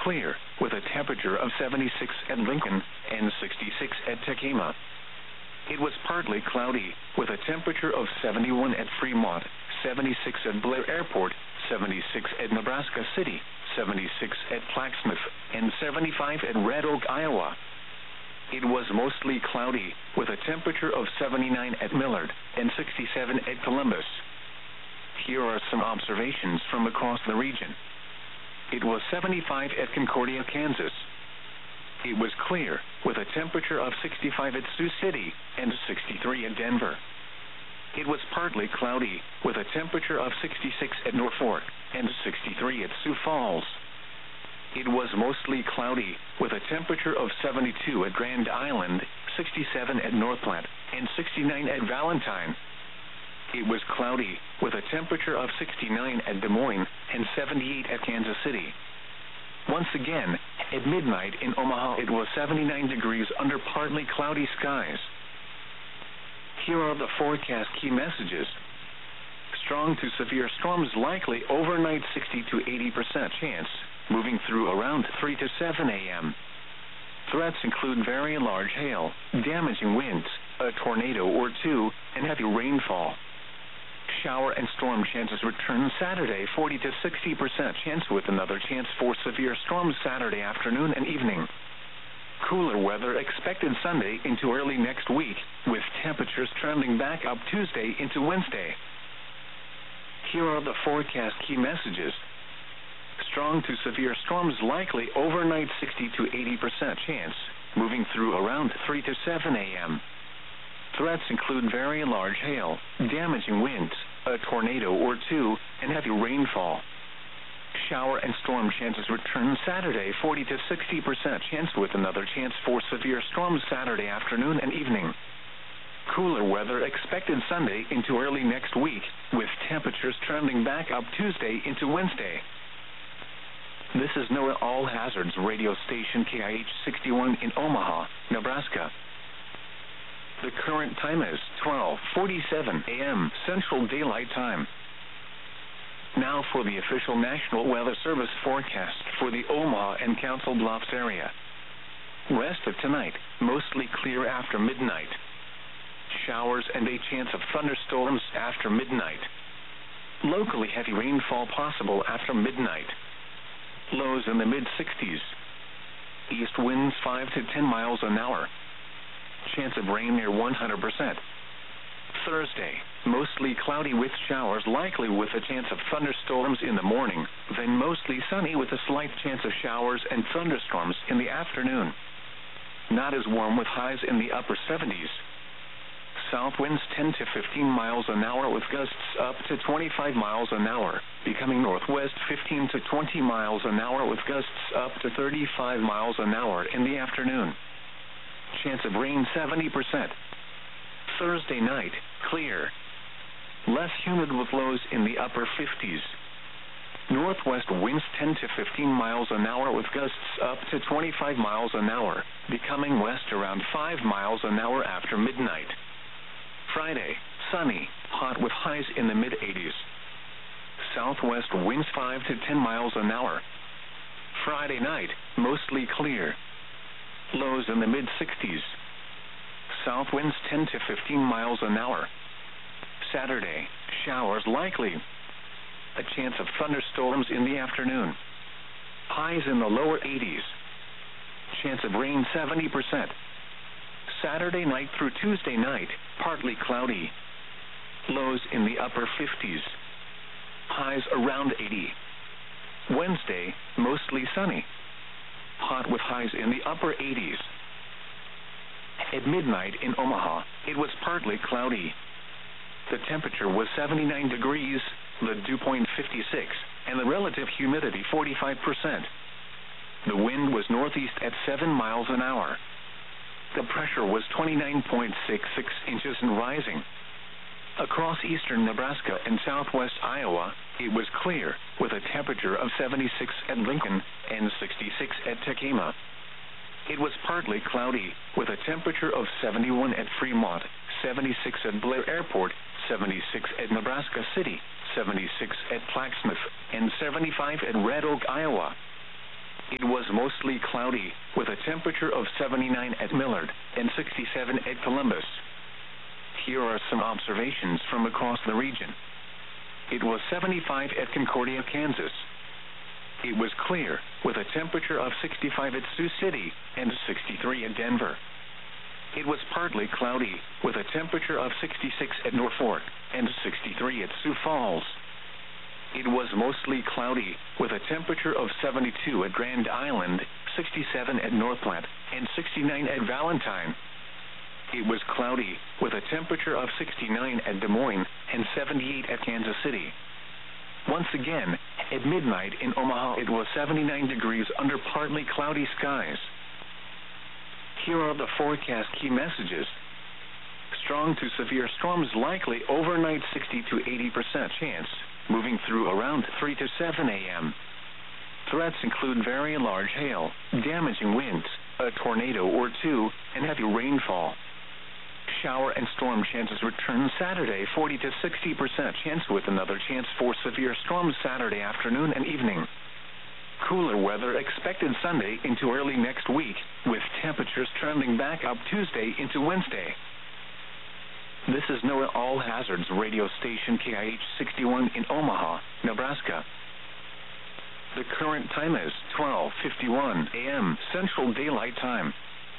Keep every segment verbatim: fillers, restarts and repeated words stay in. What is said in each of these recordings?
clear, with a temperature of seventy-six at Lincoln and sixty-six at Tekema. It was partly cloudy, with a temperature of seventy-one at Fremont, seventy-six at Blair Airport, seventy-six at Nebraska City, seventy-six at Plaquemine, and seventy-five at Red Oak, Iowa. It was mostly cloudy, with a temperature of seventy-nine at Millard and sixty-seven at Columbus. Here are some observations from across the region. It was seventy-five at Concordia, Kansas. It was clear, with a temperature of sixty-five at Sioux City and sixty-three at Denver. It was partly cloudy, with a temperature of sixty-six at Norfolk and sixty-three at Sioux Falls. It was mostly cloudy, with a temperature of seventy-two at Grand Island, sixty-seven at North Platte, and sixty-nine at Valentine. It was cloudy, with a temperature of sixty-nine at Des Moines and seventy-eight at Kansas City. Once again, at midnight in Omaha it was seventy-nine degrees under partly cloudy skies. Here are the forecast key messages. Strong to severe storms likely overnight, sixty to eighty percent chance, moving through around three to seven a m Threats include very large hail, damaging winds, a tornado or two, and heavy rainfall. Shower and storm chances return Saturday, forty to sixty percent chance, with another chance for severe storms Saturday afternoon and evening. Cooler weather expected Sunday into early next week, with temperatures trending back up Tuesday into Wednesday. Here are the forecast key messages. Strong to severe storms likely overnight, sixty to eighty percent chance, moving through around three to seven a m Threats include very large hail, damaging winds, a tornado or two, and heavy rainfall. Shower and storm chances return Saturday, forty to sixty percent chance, with another chance for severe storms Saturday afternoon and evening. Cooler weather expected Sunday into early next week, with temperatures trending back up Tuesday into Wednesday. This is NOAA All Hazards radio station K I H sixty-one in Omaha, Nebraska. The current time is twelve forty-seven a m Central Daylight Time. Now for the official National Weather Service forecast for the Omaha and Council Bluffs area. Rest of tonight, mostly clear after midnight. Showers and a chance of thunderstorms after midnight. Locally heavy rainfall possible after midnight. Lows in the mid sixties. East winds five to ten miles an hour. Chance of rain near one hundred percent. Thursday, mostly cloudy with showers likely, with a chance of thunderstorms in the morning, then mostly sunny with a slight chance of showers and thunderstorms in the afternoon. Not as warm, with highs in the upper seventies. South winds ten to fifteen miles an hour, with gusts up to twenty-five miles an hour, becoming northwest fifteen to twenty miles an hour, with gusts up to thirty-five miles an hour in the afternoon. Chance of rain seventy percent. Thursday night, clear. Less humid, with lows in the upper fifties. Northwest winds ten to fifteen miles an hour, with gusts up to twenty-five miles an hour, becoming west around five miles an hour after midnight. Friday, sunny, hot with highs in the mid eighties. Southwest winds five to ten miles an hour. Friday night, mostly clear. Lows in the mid sixties. South winds ten to fifteen miles an hour. Saturday, showers likely. A chance of thunderstorms in the afternoon. Highs in the lower eighties. Chance of rain seventy percent. Saturday night through Tuesday night, partly cloudy. Lows in the upper fifties. Highs around eighty. Wednesday, mostly sunny. Hot with highs in the upper eighties. At midnight in Omaha, it was partly cloudy. The temperature was seventy-nine degrees, the dew point fifty-six, and the relative humidity forty-five percent. The wind was northeast at seven miles an hour. The pressure was twenty-nine point six six inches and rising. Across eastern Nebraska and southwest Iowa, it was clear, with a temperature of seventy-six at Lincoln and sixty-six at Tekema. It was partly cloudy, with a temperature of seventy-one at Fremont, seventy-six at Blair Airport, seventy-six at Nebraska City, seventy-six at Plaquemine, and seventy-five at Red Oak, Iowa. It was mostly cloudy, with a temperature of seventy-nine at Millard and sixty-seven at Columbus. Here are some observations from across the region. It was seventy-five at Concordia, Kansas. It was clear, with a temperature of sixty-five at Sioux City and sixty-three at Denver. It was partly cloudy, with a temperature of sixty-six at Norfolk and sixty-three at Sioux Falls. It was mostly cloudy, with a temperature of seventy-two at Grand Island, sixty-seven at North Platte, and sixty-nine at Valentine. It was cloudy, with a temperature of sixty-nine at Des Moines and seventy-eight at Kansas City. Once again, at midnight in Omaha it was seventy-nine degrees under partly cloudy skies. Here are the forecast key messages. Strong to severe storms likely overnight, sixty to eighty percent chance, moving through around three to seven a m Threats include very large hail, damaging winds, a tornado or two, and heavy rainfall. Shower and storm chances return Saturday, forty to sixty percent chance, with another chance for severe storms Saturday afternoon and evening. Cooler weather expected Sunday into early next week, with temperatures trending back up Tuesday into Wednesday. This is NOAA All Hazards radio station K I H sixty-one in Omaha, Nebraska. The current time is twelve fifty-one a m Central Daylight Time.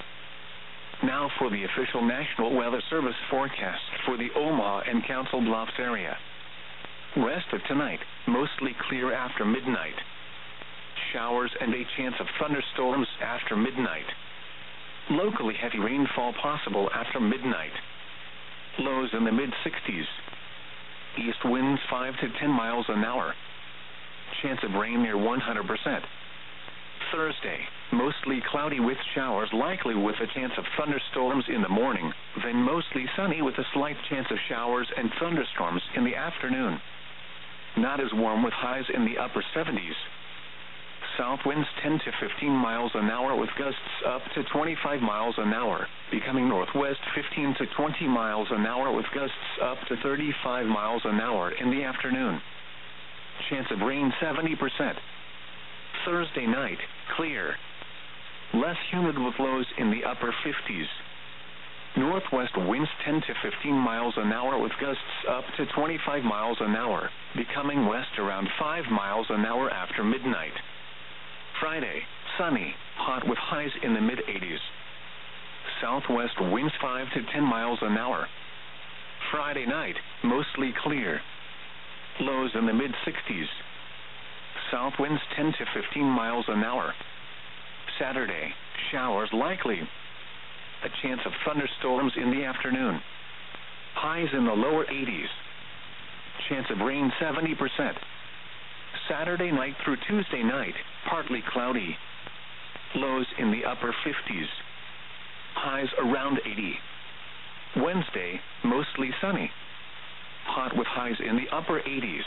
Now for the official National Weather Service forecast for the Omaha and Council Bluffs area. Rest of tonight, mostly clear after midnight. Showers and a chance of thunderstorms after midnight. Locally heavy rainfall possible after midnight. Lows in the mid sixties. East winds five to ten miles an hour. Chance of rain near one hundred percent. Thursday, mostly cloudy with showers likely with a chance of thunderstorms in the morning, then mostly sunny with a slight chance of showers and thunderstorms in the afternoon. Not as warm with highs in the upper seventies. South winds ten to fifteen miles an hour with gusts up to twenty-five miles an hour, becoming northwest fifteen to twenty miles an hour with gusts up to thirty-five miles an hour in the afternoon. Chance of rain seventy percent. Thursday night, clear. Less humid with lows in the upper fifties. Northwest winds ten to fifteen miles an hour with gusts up to twenty-five miles an hour, becoming west around five miles an hour after midnight. Friday, sunny, hot with highs in the mid eighties. Southwest winds five to ten miles an hour. Friday night, mostly clear. Lows in the mid sixties. South winds ten to fifteen miles an hour. Saturday, showers likely. A chance of thunderstorms in the afternoon. Highs in the lower eighties. Chance of rain seventy percent. Saturday night through Tuesday night, partly cloudy. Lows in the upper fifties. Highs around eighty. Wednesday, mostly sunny. Hot with highs in the upper eighties.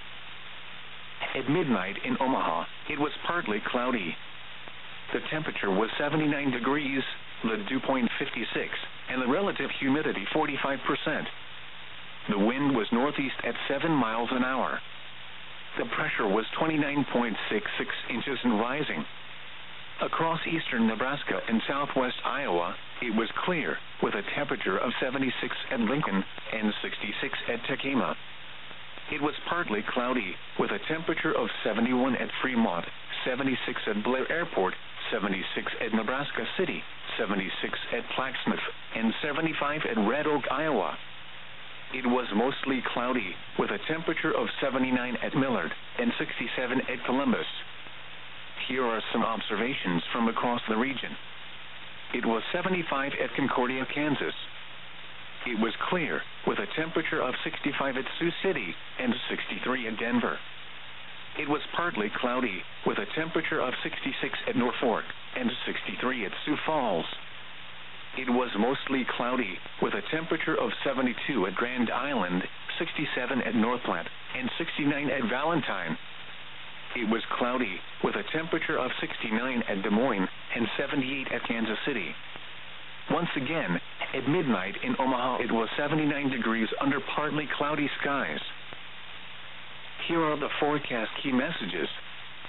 At midnight in Omaha, it was partly cloudy. The temperature was seventy-nine degrees, the dew point fifty-six, and the relative humidity forty-five percent. The wind was northeast at seven miles an hour. The pressure was twenty-nine point six six inches and rising. Across eastern Nebraska and southwest Iowa, it was clear, with a temperature of seventy-six at Lincoln and sixty-six at Tekamah. It was partly cloudy, with a temperature of seventy-one at Fremont, seventy-six at Blair Airport, seventy-six at Nebraska City, seventy-six at Plaquemine, and seventy-five at Red Oak, Iowa. It was mostly cloudy, with a temperature of seventy-nine at Millard and sixty-seven at Columbus. Here are some observations from across the region. It was seventy-five at Concordia, Kansas. It was clear, with a temperature of sixty-five at Sioux City and sixty-three at Denver. It was partly cloudy, with a temperature of sixty-six at Norfolk and sixty-three at Sioux Falls. It was mostly cloudy, with a temperature of seventy-two at Grand Island, sixty-seven at North Platte, and sixty-nine at Valentine. It was cloudy, with a temperature of sixty-nine at Des Moines and seventy-eight at Kansas City. Once again, at midnight in Omaha it was seventy-nine degrees under partly cloudy skies. Here are the forecast key messages.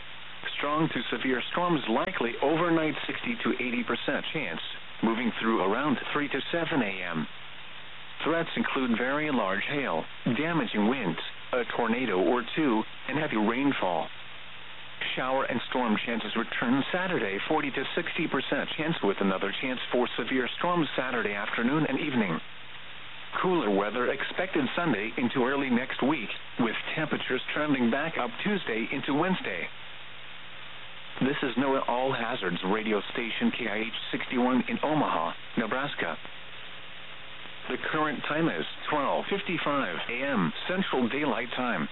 Strong to severe storms likely overnight, sixty to eighty percent chance, moving through around three to seven a m Threats include very large hail, damaging winds, a tornado or two, and heavy rainfall. Shower and storm chances return Saturday, forty to sixty percent chance, with another chance for severe storms Saturday afternoon and evening. Cooler weather expected Sunday into early next week, with temperatures trending back up Tuesday into Wednesday. This is NOAA All Hazards radio station K I H sixty-one in Omaha, Nebraska. The current time is twelve fifty-five a m Central Daylight Time.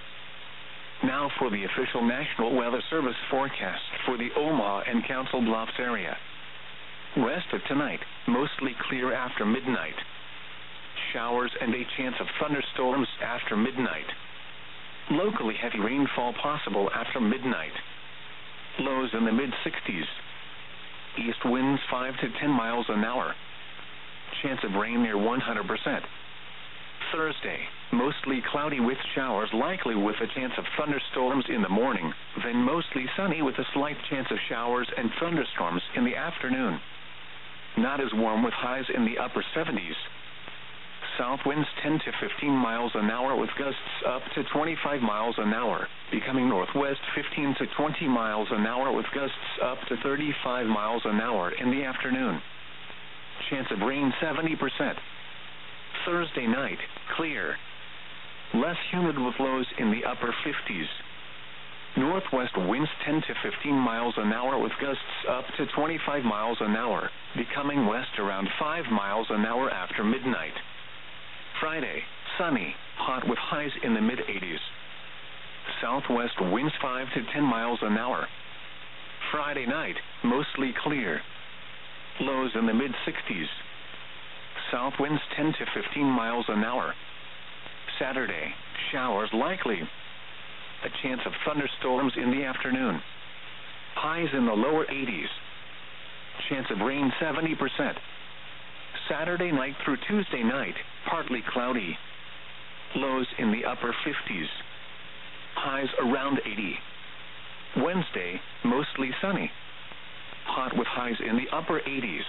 Now for the official National Weather Service forecast for the Omaha and Council Bluffs area. Rest of tonight, mostly clear after midnight. Showers and a chance of thunderstorms after midnight. Locally heavy rainfall possible after midnight. Lows in the mid sixties. East winds five to ten miles an hour. Chance of rain near one hundred percent. Thursday, mostly cloudy with showers likely with a chance of thunderstorms in the morning, then mostly sunny with a slight chance of showers and thunderstorms in the afternoon. Not as warm with highs in the upper seventies. South winds ten to fifteen miles an hour with gusts up to twenty-five miles an hour, becoming northwest fifteen to twenty miles an hour with gusts up to thirty-five miles an hour in the afternoon. Chance of rain seventy percent. Thursday night, clear. Less humid with lows in the upper fifties. Northwest winds ten to fifteen miles an hour with gusts up to twenty-five miles an hour, becoming west around five miles an hour after midnight. Friday, sunny, hot with highs in the mid eighties. Southwest winds five to ten miles an hour. Friday night, mostly clear. Lows in the mid sixties. South winds ten to fifteen miles an hour. Saturday, showers likely. A chance of thunderstorms in the afternoon. Highs in the lower eighties. Chance of rain seventy percent. Saturday night through Tuesday night, partly cloudy. Lows in the upper fifties. Highs around eighty. Wednesday, mostly sunny. Hot with highs in the upper eighties.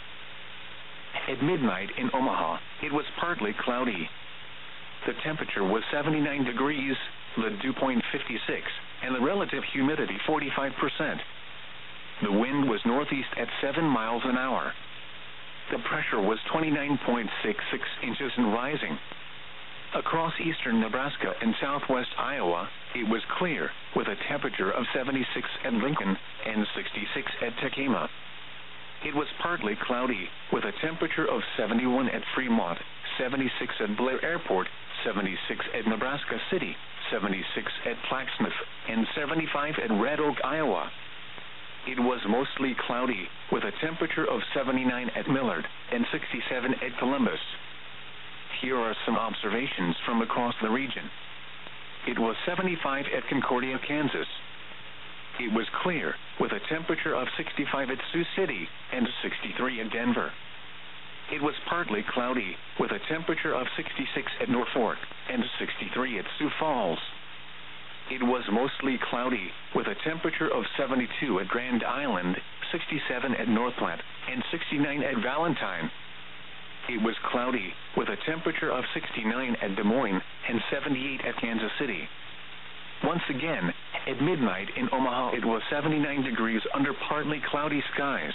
At midnight in Omaha, it was partly cloudy. The temperature was seventy-nine degrees, the dew point fifty-six, and the relative humidity forty-five percent. The wind was northeast at seven miles an hour. The pressure was twenty-nine point six six inches and rising. Across eastern Nebraska and southwest Iowa, it was clear, with a temperature of seventy-six at Lincoln and sixty-six at Tekamah. It was partly cloudy, with a temperature of seventy-one at Fremont, seventy-six at Blair Airport, seventy-six at Nebraska City, seventy-six at Plaquemine, and seventy-five at Red Oak, Iowa. It was mostly cloudy, with a temperature of seventy-nine at Millard and sixty-seven at Columbus. Here are some observations from across the region. It was seventy-five at Concordia, Kansas. It was clear, with a temperature of sixty-five at Sioux City and sixty-three at Denver. It was partly cloudy, with a temperature of sixty-six at Norfolk and sixty-three at Sioux Falls. It was mostly cloudy, with a temperature of seventy-two at Grand Island, sixty-seven at Northland, and sixty-nine at Valentine. It was cloudy, with a temperature of sixty-nine at Des Moines and seventy-eight at Kansas City. Once again, at midnight in Omaha, it was seventy-nine degrees under partly cloudy skies.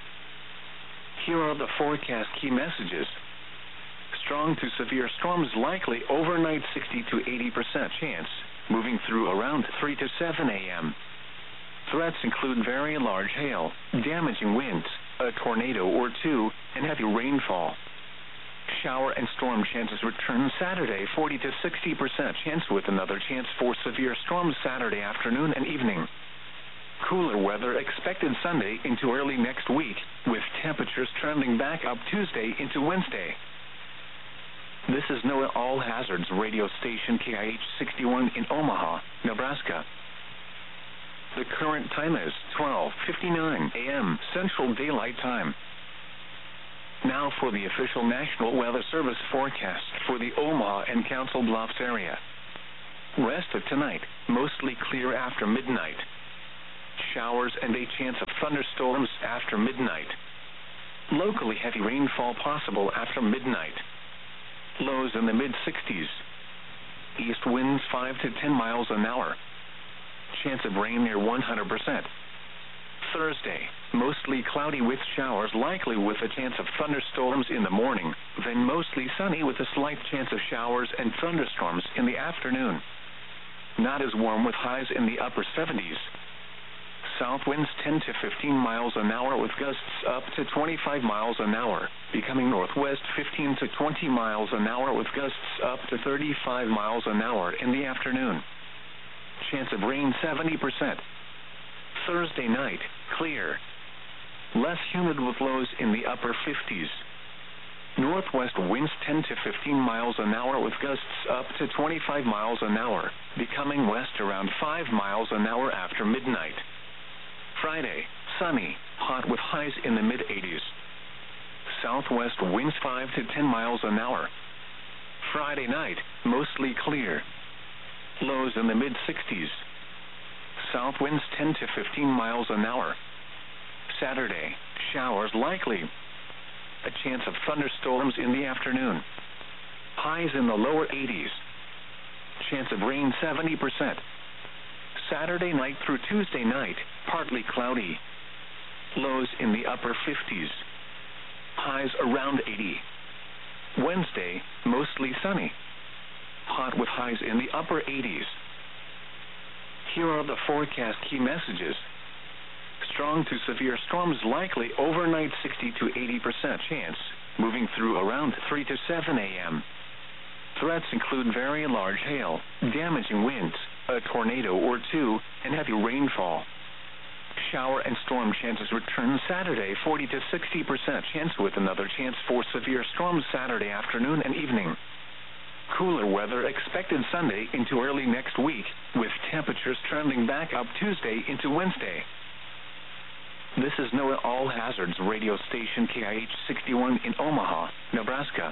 Here are the forecast key messages. Strong to severe storms likely overnight, sixty to eighty percent chance, moving through around three to seven a m Threats include very large hail, damaging winds, a tornado or two, and heavy rainfall. Shower and storm chances return Saturday, forty to sixty percent chance, with another chance for severe storms Saturday afternoon and evening. Cooler weather expected Sunday into early next week, with temperatures trending back up Tuesday into Wednesday. This is NOAA All Hazards radio station K I H sixty-one in Omaha, Nebraska. The current time is twelve fifty-nine a m Central Daylight Time. Now for the official National Weather Service forecast for the Omaha and Council Bluffs area. Rest of tonight, mostly clear after midnight. showers and a chance of thunderstorms after midnight. Locally heavy rainfall possible after midnight. Lows in the mid sixties. East winds five to ten miles an hour. Chance of rain near one hundred percent. Thursday, mostly cloudy with showers likely with a chance of thunderstorms in the morning, then mostly sunny with a slight chance of showers and thunderstorms in the afternoon. Not as warm with highs in the upper seventies. South winds ten to fifteen miles an hour with gusts up to twenty-five miles an hour, becoming northwest fifteen to twenty miles an hour with gusts up to thirty-five miles an hour in the afternoon. Chance of rain seventy percent. Thursday night, clear. Less humid with lows in the upper fifties. Northwest winds ten to fifteen miles an hour with gusts up to twenty-five miles an hour, becoming west around five miles an hour after midnight. Friday, sunny, hot with highs in the mid eighties. Southwest winds five to ten miles an hour. Friday night, mostly clear. Lows in the mid sixties. South winds ten to fifteen miles an hour. Saturday, showers likely. A chance of thunderstorms in the afternoon. Highs in the lower eighties. Chance of rain seventy percent. Saturday night through Tuesday night, partly cloudy. Lows in the upper fifties. Highs around eighty. Wednesday, mostly sunny. Hot with highs in the upper eighties. Here are the forecast key messages. Strong to severe storms likely overnight sixty to eighty percent chance, moving through around three to seven a.m. Threats include very large hail, damaging winds, a tornado or two, and heavy rainfall. Shower and storm chances return Saturday, forty to sixty percent chance with another chance for severe storms Saturday afternoon and evening. Cooler weather expected Sunday into early next week, with temperatures trending back up Tuesday into Wednesday. This is NOAA All Hazards radio station K I H sixty-one in Omaha, Nebraska.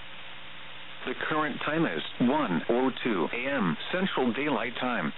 The current time is one oh two a.m. Central Daylight Time.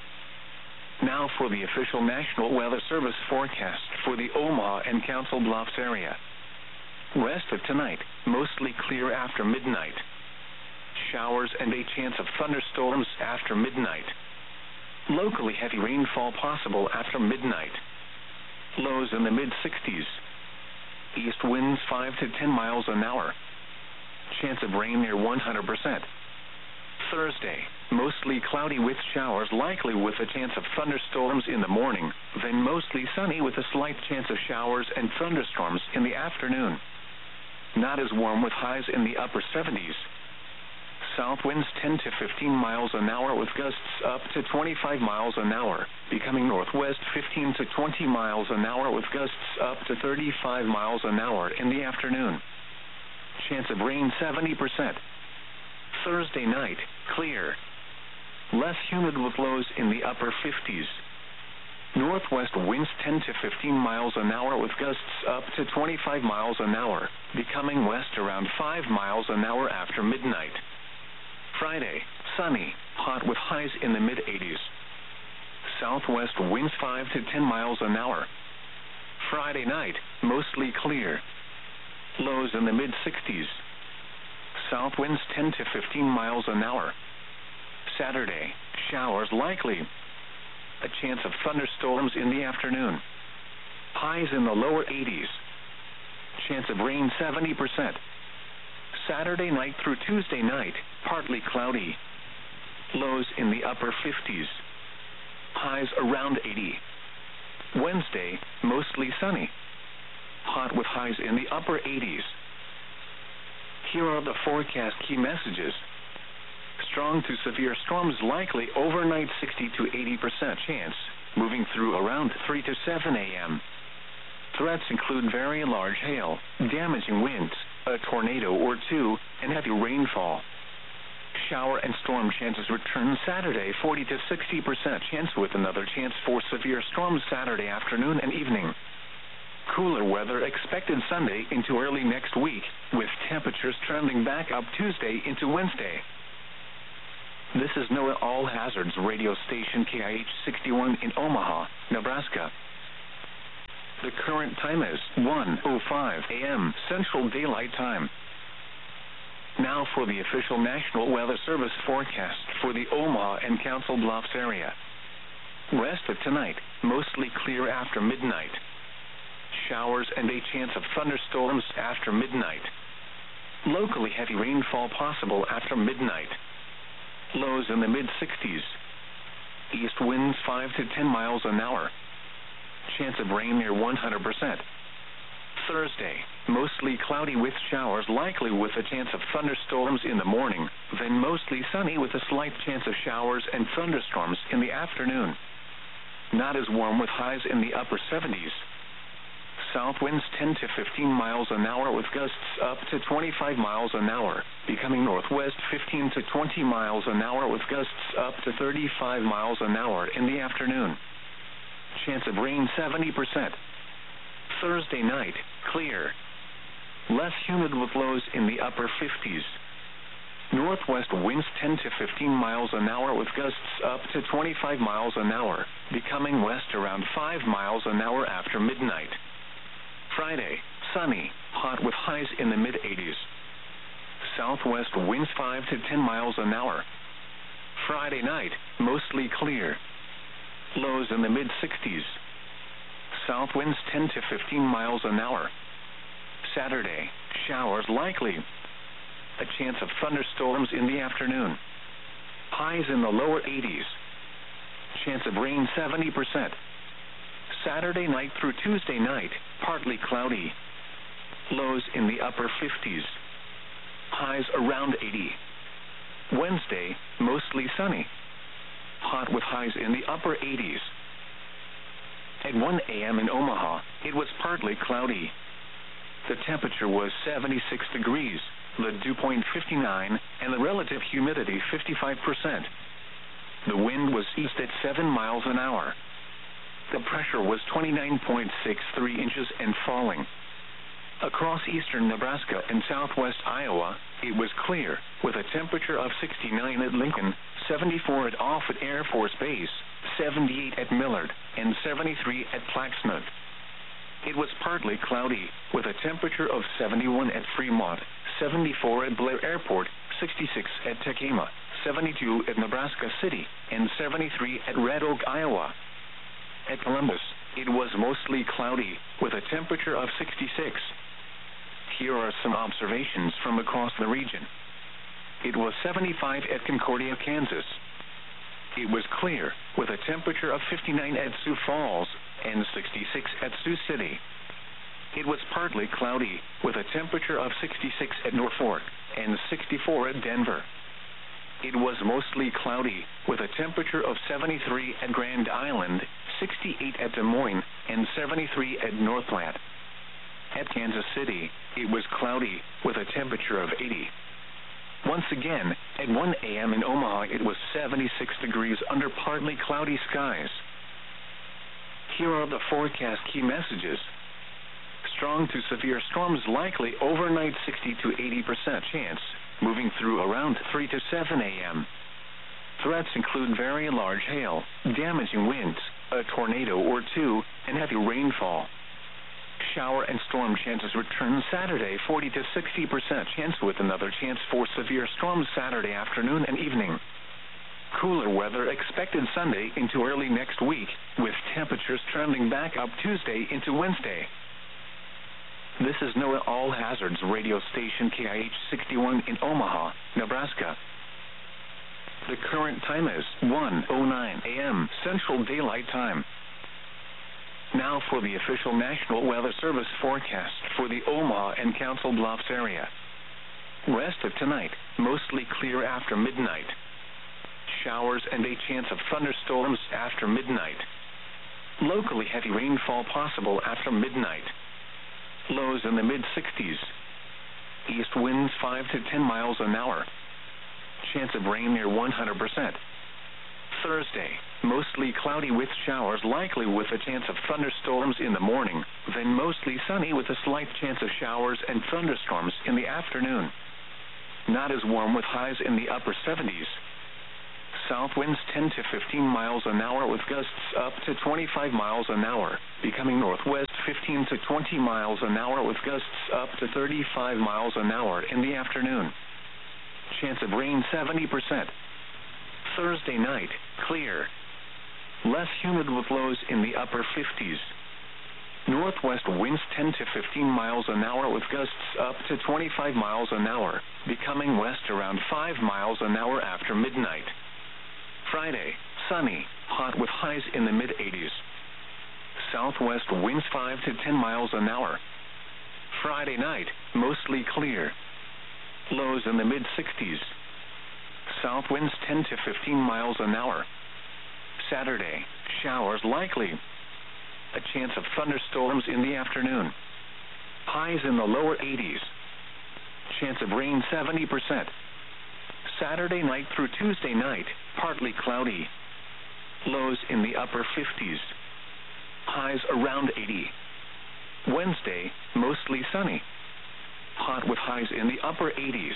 Now for the official National Weather Service forecast for the Omaha and Council Bluffs area. Rest of tonight, mostly clear after midnight. Showers and a chance of thunderstorms after midnight. Locally heavy rainfall possible after midnight. Lows in the mid sixties. East winds five to ten miles an hour. Chance of rain near one hundred percent. Thursday, mostly cloudy with showers likely with a chance of thunderstorms in the morning, then mostly sunny with a slight chance of showers and thunderstorms in the afternoon. Not as warm with highs in the upper seventies. South winds ten to fifteen miles an hour with gusts up to twenty-five miles an hour, becoming northwest fifteen to twenty miles an hour with gusts up to thirty-five miles an hour in the afternoon. Chance of rain seventy percent. Thursday night, clear. Less humid with lows in the upper fifties. Northwest winds ten to fifteen miles an hour with gusts up to twenty-five miles an hour, becoming west around five miles an hour after midnight. Friday, sunny, hot with highs in the mid eighties. Southwest winds five to ten miles an hour. Friday night, mostly clear. Lows in the mid sixties. South winds ten to fifteen miles an hour. Saturday, showers likely. A chance of thunderstorms in the afternoon. Highs in the lower eighties. Chance of rain seventy percent. Saturday night through Tuesday night, partly cloudy. Lows in the upper fifties. Highs around eighty. Wednesday, mostly sunny. Hot with highs in the upper eighties. Here are the forecast key messages. Strong to severe storms likely overnight sixty to eighty percent chance, moving through around three to seven a.m. Threats include very large hail, damaging winds, a tornado or two, and heavy rainfall. Shower and storm chances return Saturday, forty to sixty percent chance with another chance for severe storms Saturday afternoon and evening. Cooler weather expected Sunday into early next week, with temperatures trending back up Tuesday into Wednesday. This is NOAA All Hazards radio station K I H sixty-one in Omaha, Nebraska. The current time is one oh five a m Central Daylight Time. Now for the official National Weather Service forecast for the Omaha and Council Bluffs area. West of tonight, mostly clear after midnight. Showers and a chance of thunderstorms after midnight. Locally heavy rainfall possible after midnight. Lows in the mid sixties. East winds five to ten miles an hour. Chance of rain near one hundred percent. Thursday, mostly cloudy with showers likely with a chance of thunderstorms in the morning, then mostly sunny with a slight chance of showers and thunderstorms in the afternoon. Not as warm with highs in the upper seventies. South winds ten to fifteen miles an hour with gusts up to twenty-five miles an hour, becoming northwest fifteen to twenty miles an hour with gusts up to thirty-five miles an hour in the afternoon. Chance of rain seventy percent. Thursday night, clear. Less humid with lows in the upper fifties. Northwest winds ten to fifteen miles an hour with gusts up to twenty-five miles an hour, becoming west around five miles an hour after midnight. Friday, sunny, hot with highs in the mid eighties. Southwest winds five to ten miles an hour. Friday night, mostly clear. Lows in the mid sixties. South winds ten to fifteen miles an hour. Saturday, showers likely. A chance of thunderstorms in the afternoon. Highs in the lower eighties. Chance of rain seventy percent. Saturday night through Tuesday night, partly cloudy. Lows in the upper fifties. Highs around eighty. Wednesday, mostly sunny. Hot with highs in the upper eighties. At one a m in Omaha, it was partly cloudy. The temperature was seventy-six degrees, the dew point fifty-nine, and the relative humidity fifty-five percent. The wind was east at seven miles an hour. The pressure was twenty-nine point six three inches and falling. Across eastern Nebraska and southwest Iowa, it was clear, with a temperature of sixty-nine at Lincoln, seventy-four at Offutt Air Force Base, seventy-eight at Millard, and seventy-three at Plaquemine. It was partly cloudy, with a temperature of seventy-one at Fremont, seventy-four at Blair Airport, sixty-six at Tekamah, seventy-two at Nebraska City, and seventy-three at Red Oak, Iowa. At Columbus, it was mostly cloudy, with a temperature of sixty-six. Here are some observations from across the region. It was seventy-five at Concordia, Kansas. It was clear, with a temperature of fifty-nine at Sioux Falls and sixty-six at Sioux City. It was partly cloudy, with a temperature of sixty-six at Norfolk and sixty-four at Denver. It was mostly cloudy, with a temperature of seventy-three at Grand Island, sixty-eight at Des Moines, and seventy-three at Northland. At Kansas City, it was cloudy, with a temperature of eighty. Once again, at one a m in Omaha, it was seventy-six degrees under partly cloudy skies. Here are the forecast key messages. Strong to severe storms likely overnight, sixty to eighty percent chance, moving through around three to seven a m Threats include very large hail, damaging winds, a tornado or two, and heavy rainfall. Shower and storm chances return Saturday, forty to sixty percent chance with another chance for severe storms Saturday afternoon and evening. Cooler weather expected Sunday into early next week, with temperatures trending back up Tuesday into Wednesday. This is NOAA All Hazards radio station K I H sixty-one in Omaha, Nebraska. The current time is one oh nine a m Central Daylight Time. Now for the official National Weather Service forecast for the Omaha and Council Bluffs area. Rest of tonight, mostly clear after midnight. Showers and a chance of thunderstorms after midnight. Locally heavy rainfall possible after midnight. Lows in the mid sixties. East winds five to ten miles an hour. Chance of rain near one hundred percent. Thursday, mostly cloudy with showers likely with a chance of thunderstorms in the morning, then mostly sunny with a slight chance of showers and thunderstorms in the afternoon. Not as warm with highs in the upper seventies. South winds ten to fifteen miles an hour with gusts up to twenty-five miles an hour, becoming northwest fifteen to twenty miles an hour with gusts up to thirty-five miles an hour in the afternoon. Chance of rain seventy percent. Thursday night, clear. Less humid with lows in the upper fifties. Northwest winds ten to fifteen miles an hour with gusts up to twenty-five miles an hour, becoming west around five miles an hour after midnight. Friday, sunny, hot with highs in the mid eighties. Southwest winds five to ten miles an hour. Friday night, mostly clear. Lows in the mid sixties. South winds ten to fifteen miles an hour. Saturday, showers likely. A chance of thunderstorms in the afternoon. Highs in the lower eighties. Chance of rain seventy percent. Saturday night through Tuesday night, partly cloudy. Lows in the upper fifties. Highs around eighty. Wednesday, mostly sunny. Hot with highs in the upper eighties.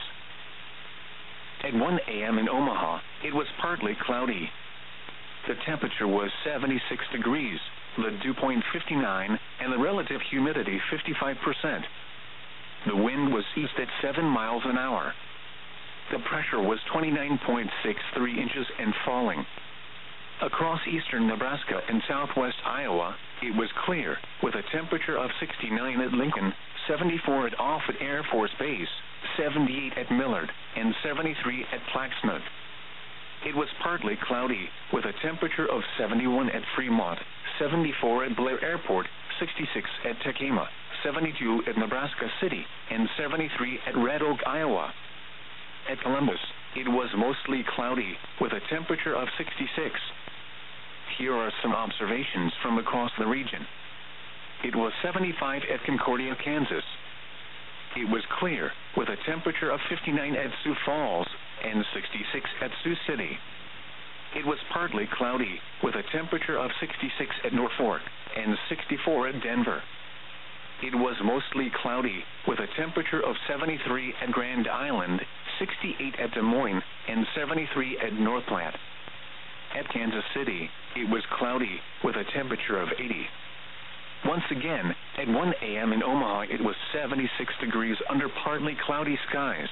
At one a m in Omaha, it was partly cloudy. The temperature was seventy-six degrees, the dew point fifty-nine, and the relative humidity fifty-five percent. The wind was east at seven miles an hour. The pressure was twenty-nine point six three inches and falling. Across eastern Nebraska and southwest Iowa, it was clear, with a temperature of sixty-nine at Lincoln, seventy-four at Offutt Air Force Base, seventy-eight at Millard, and seventy-three at Plaquemine. It was partly cloudy, with a temperature of seventy-one at Fremont, seventy-four at Blair Airport, sixty-six at Tekamah, seventy-two at Nebraska City, and seventy-three at Red Oak, Iowa. At Columbus, it was mostly cloudy, with a temperature of sixty-six. Here are some observations from across the region. It was seventy-five at Concordia, Kansas. It was clear, with a temperature of fifty-nine at Sioux Falls, and sixty-six at Sioux City. It was partly cloudy, with a temperature of sixty-six at Norfolk, and sixty-four at Denver. It was mostly cloudy, with a temperature of seventy-three at Grand Island, sixty-eight at Des Moines, and seventy-three at North Platte. At Kansas City, it was cloudy, with a temperature of eighty. Once again, at one a m in Omaha, it was seventy-six degrees under partly cloudy skies.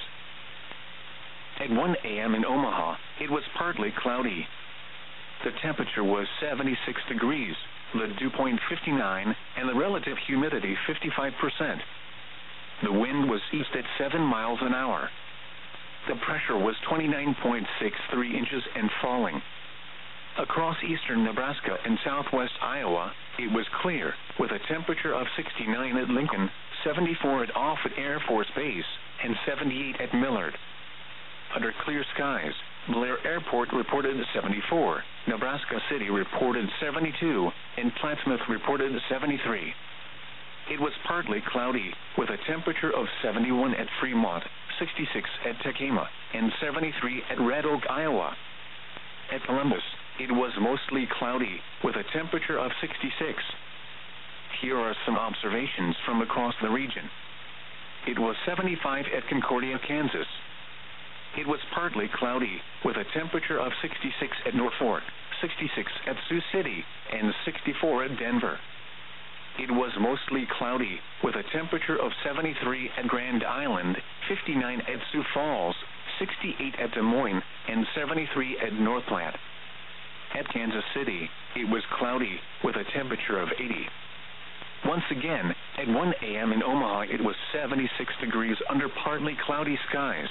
At one a m in Omaha, it was partly cloudy. The temperature was seventy-six degrees, the dew point fifty-nine, and the relative humidity fifty-five percent. The wind was east at seven miles an hour. The pressure was twenty-nine point six three inches and falling. Across eastern Nebraska and southwest Iowa, it was clear, with a temperature of sixty-nine at Lincoln, seventy-four at Offutt Air Force Base, and seventy-eight at Millard. Under clear skies, Blair Airport reported seventy-four, Nebraska City reported seventy-two, and Plaquemine reported seventy-three. It was partly cloudy, with a temperature of seventy-one at Fremont, sixty-six at Tekamah, and seventy-three at Red Oak, Iowa. At Columbus, it was mostly cloudy, with a temperature of sixty-six. Here are some observations from across the region. It was seventy-five at Concordia, Kansas. It was partly cloudy, with a temperature of sixty-six at Norfolk, sixty-six at Sioux City, and sixty-four at Denver. It was mostly cloudy, with a temperature of seventy-three at Grand Island, fifty-nine at Sioux Falls, sixty-eight at Des Moines, and seventy-three at North Platte. At Kansas City, it was cloudy, with a temperature of eighty. Once again, at one a m in Omaha, it was seventy-six degrees under partly cloudy skies.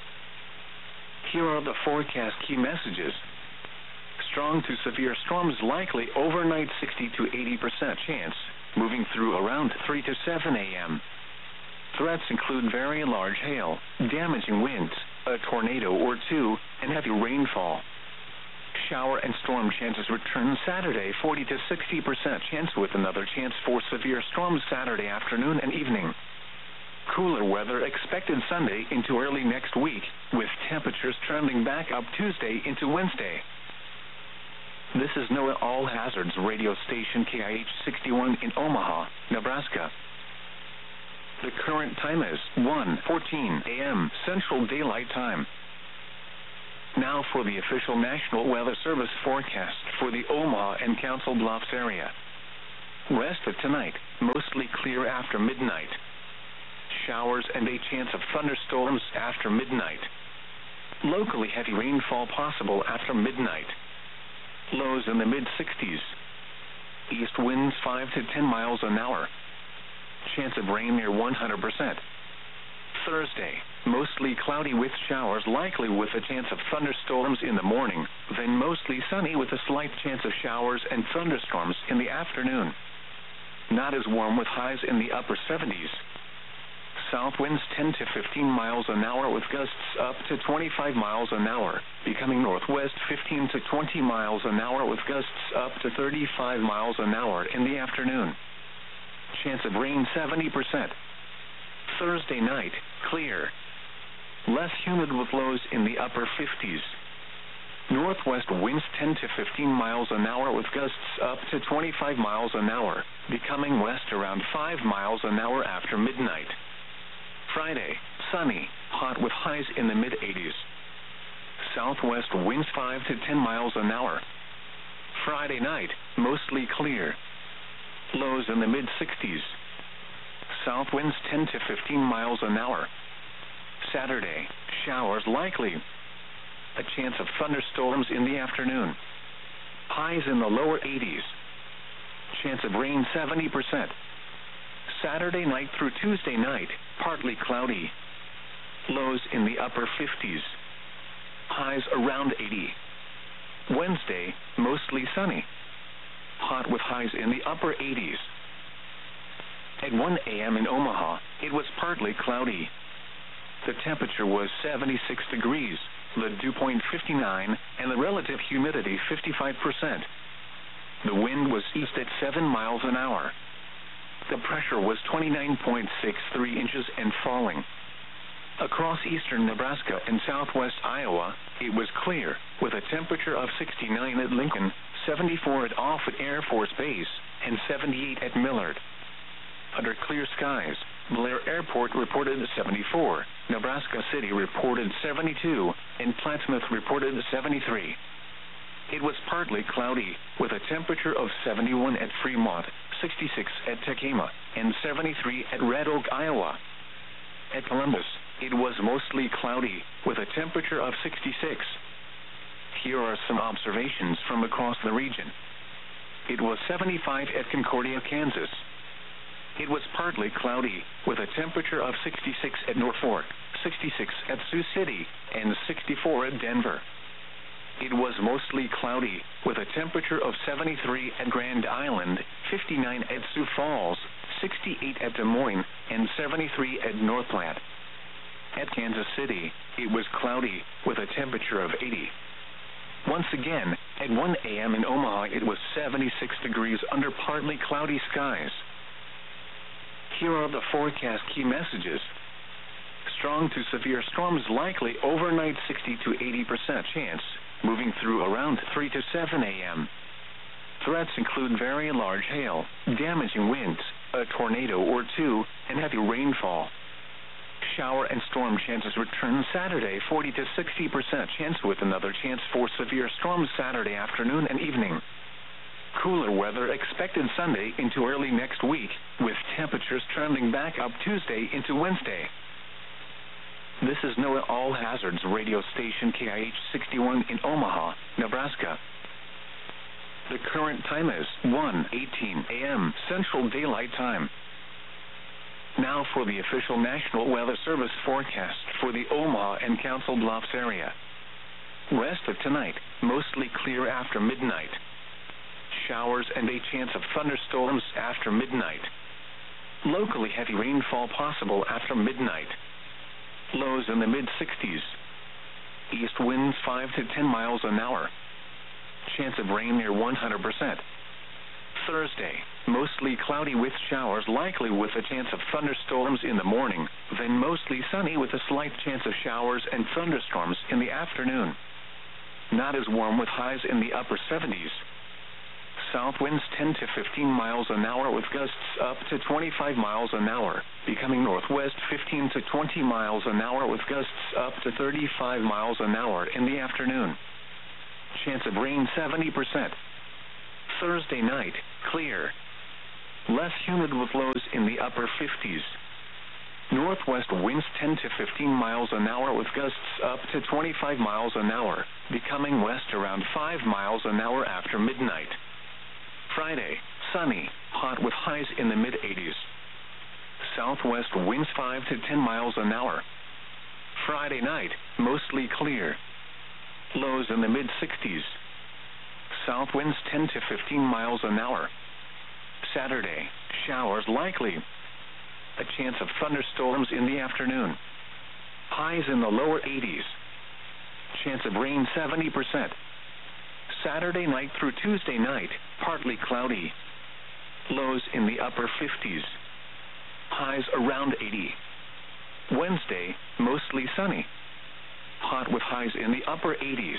Here are the forecast key messages. Strong to severe storms likely overnight, sixty to eighty percent chance, moving through around three to seven a m Threats include very large hail, damaging winds, a tornado or two, and heavy rainfall. Shower and storm chances return Saturday, forty to sixty percent chance, with another chance for severe storms Saturday afternoon and evening. Cooler weather expected Sunday into early next week, with temperatures trending back up Tuesday into Wednesday. This is NOAA All Hazards radio station K I H sixty-one in Omaha, Nebraska. The current time is one fourteen a m Central Daylight Time. Now for the official National Weather Service forecast for the Omaha and Council Bluffs area. Rest of tonight, mostly clear after midnight. Showers and a chance of thunderstorms after midnight. Locally heavy rainfall possible after midnight. Lows in the mid sixties. East winds five to ten miles an hour. Chance of rain near one hundred percent. Thursday, mostly cloudy with showers likely with a chance of thunderstorms in the morning, then mostly sunny with a slight chance of showers and thunderstorms in the afternoon. Not as warm with highs in the upper seventies. South winds ten to fifteen miles an hour with gusts up to twenty-five miles an hour, becoming northwest fifteen to twenty miles an hour with gusts up to thirty-five miles an hour in the afternoon. Chance of rain seventy percent. Thursday night, clear. Less humid with lows in the upper fifties. Northwest winds ten to fifteen miles an hour with gusts up to twenty-five miles an hour, becoming west around five miles an hour after midnight. Friday, sunny, hot with highs in the mid eighties. Southwest winds five to ten miles an hour. Friday night, mostly clear. Lows in the mid sixties. South winds ten to fifteen miles an hour. Saturday, showers likely. A chance of thunderstorms in the afternoon. Highs in the lower eighties. Chance of rain seventy percent. Saturday night through Tuesday night, partly cloudy. Lows in the upper fifties. Highs around eighty. Wednesday, mostly sunny. Hot with highs in the upper eighties. At one a m in Omaha, it was partly cloudy. The temperature was seventy-six degrees, the dew point fifty-nine, and the relative humidity fifty-five percent. The wind was east at seven miles an hour. The pressure was twenty-nine point six three inches and falling. Across eastern Nebraska and southwest Iowa, it was clear, with a temperature of sixty-nine at Lincoln, seventy-four at Offutt Air Force Base, and seventy-eight at Millard. Under clear skies, Blair Airport reported seventy-four, Nebraska City reported seventy-two, and Plattsmouth reported seventy-three. It was partly cloudy, with a temperature of seventy-one at Fremont, sixty-six at Tekamah, and seventy-three at Red Oak, Iowa. At Columbus, it was mostly cloudy, with a temperature of sixty-six. Here are some observations from across the region. It was seventy-five at Concordia, Kansas. It was partly cloudy, with a temperature of sixty-six at Norfolk, sixty-six at Sioux City, and sixty-four at Denver. It was mostly cloudy, with a temperature of seventy-three at Grand Island, fifty-nine at Sioux Falls, sixty-eight at Des Moines, and seventy-three at North Platte. At Kansas City, it was cloudy, with a temperature of eighty. Once again, at one a m in Omaha, it was seventy-six degrees under partly cloudy skies. Here are the forecast key messages. Strong to severe storms likely overnight, sixty to eighty percent chance, moving through around three to seven a m Threats include very large hail, damaging winds, a tornado or two, and heavy rainfall. Shower and storm chances return Saturday, forty to sixty percent chance with another chance for severe storms Saturday afternoon and evening. Cooler weather expected Sunday into early next week, with temperatures trending back up Tuesday into Wednesday. This is NOAA All Hazards radio station K I H sixty-one in Omaha, Nebraska. The current time is one eighteen a m Central Daylight Time. Now for the official National Weather Service forecast for the Omaha and Council Bluffs area. Rest of tonight, mostly clear after midnight. Showers and a chance of thunderstorms after midnight. Locally heavy rainfall possible after midnight. Lows in the mid sixties. East winds five to ten miles an hour. Chance of rain near one hundred percent. Thursday, mostly cloudy with showers likely with a chance of thunderstorms in the morning, then mostly sunny with a slight chance of showers and thunderstorms in the afternoon. Not as warm with highs in the upper seventies. South winds ten to fifteen miles an hour with gusts up to twenty-five miles an hour, becoming northwest fifteen to twenty miles an hour with gusts up to thirty-five miles an hour in the afternoon. Chance of rain seventy percent. Thursday night, clear. Less humid with lows in the upper fifties. Northwest winds ten to fifteen miles an hour with gusts up to twenty-five miles an hour, becoming west around five miles an hour after midnight. Friday, sunny, hot with highs in the mid-eighties. Southwest winds five to ten miles an hour. Friday night, mostly clear. Lows in the mid-sixties. South winds ten to fifteen miles an hour. Saturday, showers likely. A chance of thunderstorms in the afternoon. Highs in the lower eighties. Chance of rain seventy percent. Saturday night through Tuesday night, partly cloudy. Lows in the upper fifties. Highs around eighty. Wednesday, mostly sunny. Hot with highs in the upper eighties.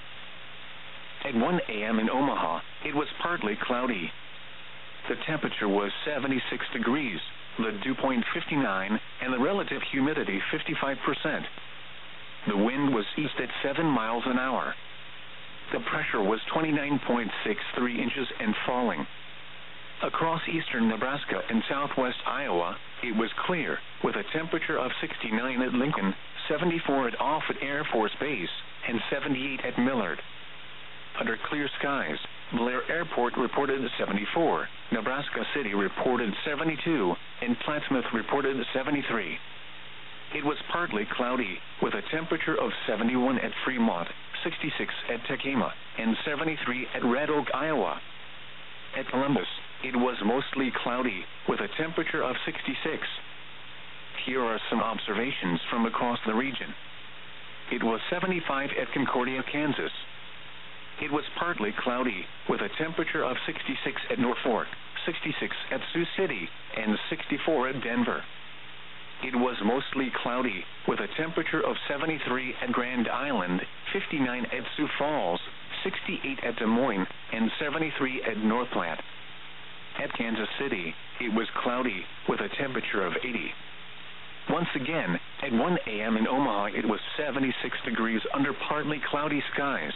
At one a.m. in Omaha, it was partly cloudy. The temperature was seventy-six degrees, the dew point fifty-nine, and the relative humidity fifty-five percent. The wind was east at seven miles an hour. The pressure was twenty-nine point six three inches and falling. Across eastern Nebraska and southwest Iowa, it was clear, with a temperature of sixty-nine at Lincoln, seventy-four at Offutt Air Force Base, and seventy-eight at Millard. Under clear skies, Blair Airport reported seventy-four, Nebraska City reported seventy-two, and Plattsmouth reported seventy-three. It was partly cloudy, with a temperature of seventy-one at Fremont, sixty-six at Tekamah, and seventy-three at Red Oak, Iowa. At Columbus, it was mostly cloudy, with a temperature of sixty-six. Here are some observations from across the region. It was seventy-five at Concordia, Kansas. It was partly cloudy, with a temperature of sixty-six at Norfolk, sixty-six at Sioux City, and sixty-four at Denver. It was mostly cloudy, with a temperature of seventy-three at Grand Island, fifty-nine at Sioux Falls, sixty-eight at Des Moines, and seventy-three at North Platte. At Kansas City, it was cloudy, with a temperature of eighty. Once again, at one a.m. in Omaha, it was seventy-six degrees under partly cloudy skies.